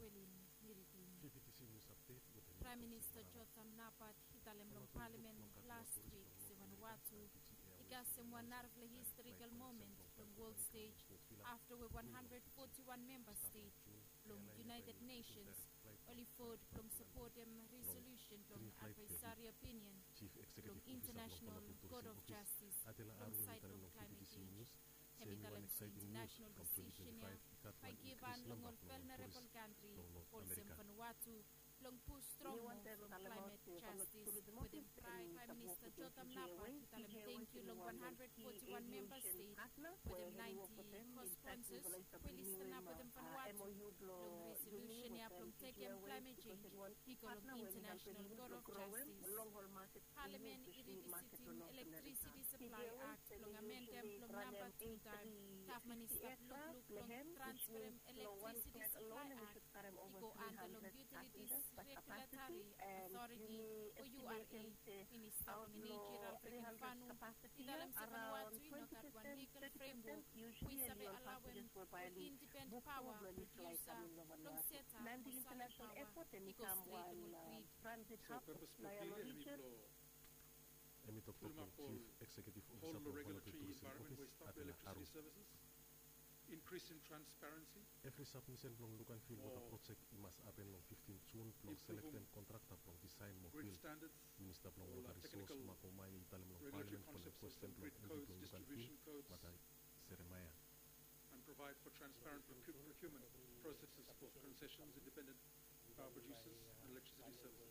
Gwelin Miritin. PPTC News Update with the Prime Minister Jotham Napat hitalem long parliament last week sa Vanuatu ikasem one of the historical moment from world stage after we 141 member state from United Nations only fought from support them resolution from advisory opinion from International Court of Justice from side from climate change. Chemical international decision by given long vulnerable country also Vanuatu long push strong for climate justice with the Prime Minister Jotham Napat thank you long 141 member states with them 90 co-sponsors we listen up with them Vanuatu long resolution long taking climate change because of International Court of Justice Parliament revisiting electricity supply act long amendment long number 2 time Staff Minister look long transparent electricity supply act go under long utilities regulatory authority o URA Minister Manager African Fanu dalam sa Vanuatu inokat one legal framework we sabi allowance for independent power producer long seta the international airport and become transit hub region. Emi Dr. Chief Executive Officer whole of regulatory Tourism environment Office where stop Atela Aru. electricity services, increase in transparency, Every submission long Lukan Field Water Project imas apen long 15 June long selected contractor long design mo grid field standards, Minister long all water resource technical makomay italem long regulatory parliament long concepts question system, long grid engine codes, long Lukan distribution Field codes, matay Seremaya. and provide for transparent procurement processes for concessions, independent power producers, and electricity services.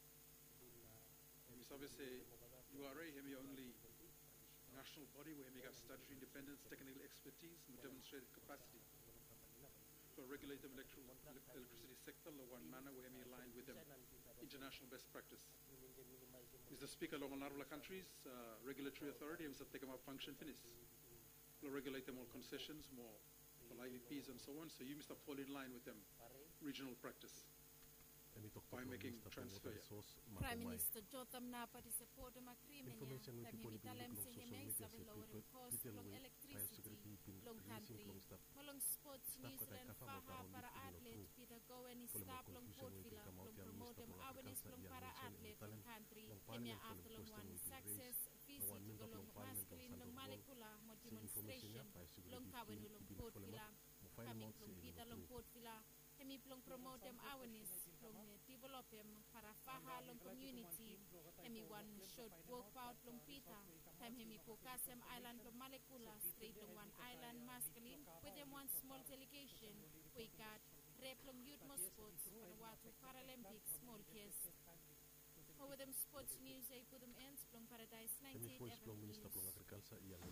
We say URA hemi only national body where we got statutory independence, technical expertise, and demonstrated capacity to regulate the electricity sector in one manner where we align with them international best practice. Mr. Speaker, along a lot of countries, regulatory authority has taken up function finish. We'll regulate them all concessions, more for IVPs and so on, so you must fall in line with them regional practice Emi Dr. by making Minister long transfer. water resource Prime makomay. Minister Jotham Napat is support of agreement Information that with he talem long sa social himay media sa sa lowering cost detail long way electricity biosecurity long country long staff malong sports Staff New ko tayo Zealand kafa mo faha karon para dito atlet true. pita gowen ni Kung staff may long confusion port with villa the long Kamauti ang promote them Minister awareness Agriculture long yang para mention atlet Italian long country long kanya parliament after long question one will be success raised visit one member to long long parliament masculine long long Sandro molecular mo si information demonstration niya biosecurity long kawen team long ibin port ko villa mo file kami mo long pita long port villa kami long promote them awareness long develop them para faha long community kami one short walk out long pita kami focus them island long molecular straight long one island masculine with them one small delegation we got rep long youth mo sports Vanuatu Paralympics small case with them sports news ay put them ends long Paradise Emi 98 voice long Avenue Minister News. long Agriculture yang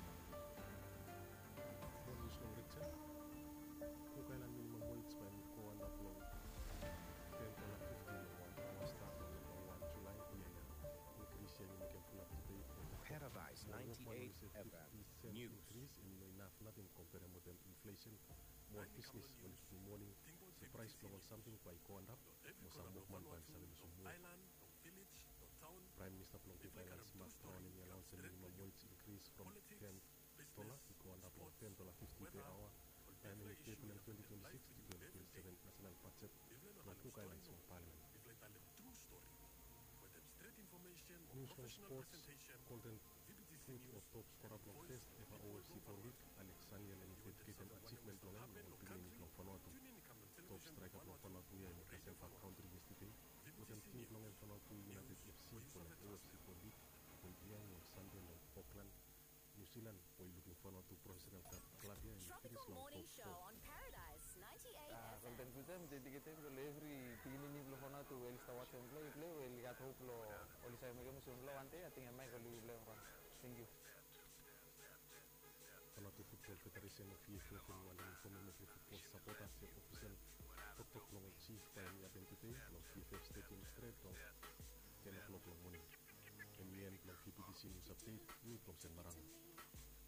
long news long Richard kung kailan minimum wage pa yung kuwanda long 10 to 15 long 1 hour start long 1 July iya ya increase yan yung makin full up to date Paradise 98 FM News. increase in enough nothing compare with them inflation more business when it's the morning the price long something by kuwanda mo sa movement pa sa lumusong mo Prime Minister Plong Finance Mark Crowley announced a minimum wage increase from $10 kuwanda long $10.50 per hour and in April 2026 to 2027 national budget ng two guidelines from Parliament. News from sports, content food or top scorer from first ever OFC Pro League, Alexandria Limited given achievement long and long beginning from Vanuatu. Top striker from Vanuatu yang kasih country yesterday, with them team long and Vanuatu United FC for the OFC Pro League, when yang Sunday long Auckland, New Zealand, while looking Vanuatu Professional Club yang Tropical long Morning top Show score. on Paradise 98 FM. Content kita menjadi kita kalau every beginning ni belum pernah tu well start watching play well lihat hope lo oli saya mereka musim lo ante I think mai kalau play orang thank you Vanuatu Football Federation of VFL Vanuatu Community Football Supporters yang official Dr. Long Chief by